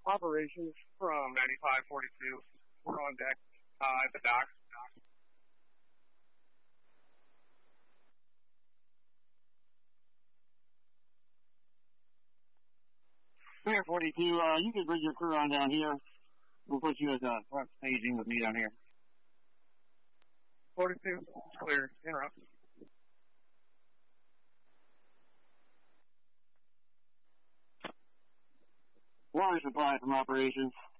Operations from 9542. We're on deck at the dock. Clear 42, you can bring your crew on down here. We'll put you as front staging with me down here. 42, clear. Interrupt. Water supply from operations.